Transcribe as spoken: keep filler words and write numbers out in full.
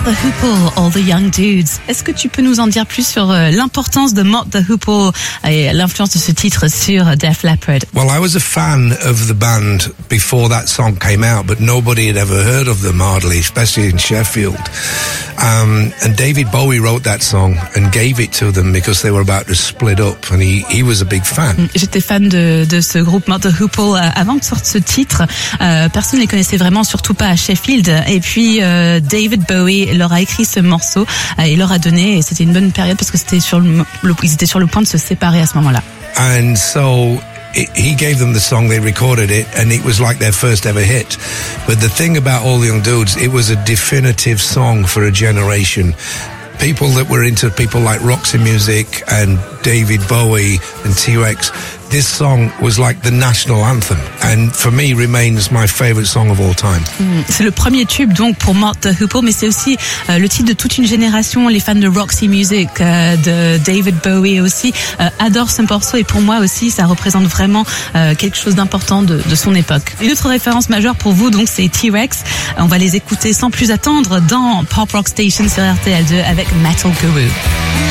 the Hoople, All the Young Dudes. Est-ce que tu peux nous en dire plus sur euh, l'importance de Mott the Hoople et l'influence de ce titre sur Def Leppard? Well, I was a fan of the band before that song came out, but nobody had ever heard of them hardly, especially in Sheffield. Um, and David Bowie wrote that song and gave it to them because they were about to split up, and he, he was a big fan. J'étais fan de, de ce groupe Mott the Hoople euh, avant que sorte ce titre. Euh, personne ne les connaissait vraiment, surtout pas à Sheffield. Et puis euh, David Bowie leur a écrit ce morceau euh, et leur a donné. Et c'était une bonne période parce que c'était sur le, le, ils étaient sur le point de se séparer à ce moment-là. And so he gave them the song, they recorded it, and it was like their first ever hit. But the thing about All the Young Dudes, it was a definitive song for a generation. People that were into people like Roxy Music and David Bowie and T-Rex, this song was like the national anthem, and for me remains my favorite song of all time. C'est le premier tube donc pour Mott the Hoople, mais c'est aussi euh, le titre de toute une génération. Les fans de Roxy Music, euh, de David Bowie aussi euh, adorent ce morceau, et pour moi aussi ça représente vraiment euh, quelque chose d'important de, de son époque. Une autre référence majeure pour vous donc c'est T-Rex. On va les écouter sans plus attendre dans Pop Rock Station sur R T L deux avec Metal Guru.